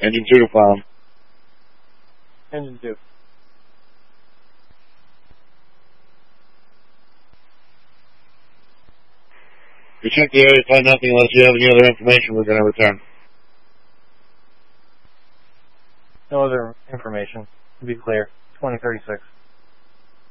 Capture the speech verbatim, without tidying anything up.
Engine two to file. Engine two. We check the area, find nothing unless you have any other information. We're going to return. No other information. To be clear, twenty thirty-six.